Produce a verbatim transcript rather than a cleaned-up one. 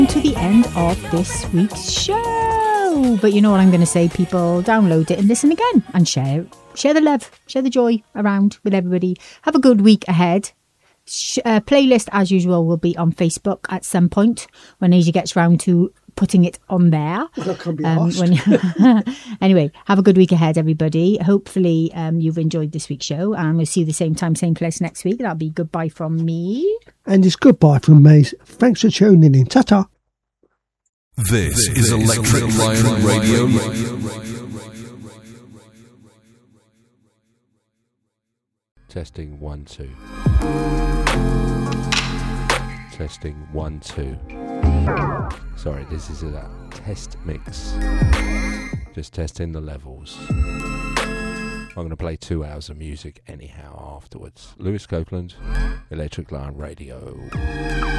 To the end of this week's show. But you know what I'm going to say, people. Download it and listen again and share share the love, share the joy around with everybody. Have a good week ahead. Sh- uh, playlist, as usual, will be on Facebook at some point when Asia gets round to putting it on there. That can be um, asked. when you Anyway, have a good week ahead, everybody. Hopefully um, you've enjoyed this week's show, and we'll see you the same time, same place next week. That'll be goodbye from me. And it's goodbye from me. Thanks for tuning in. Ta-ta. This, this is Electric Lion, Lion Radio. Radio. Testing one, two. Testing one, two. Sorry, this is a test mix. Just testing the levels. I'm going to play two hours of music anyhow afterwards. Lewis Copeland, Electric Lion Radio.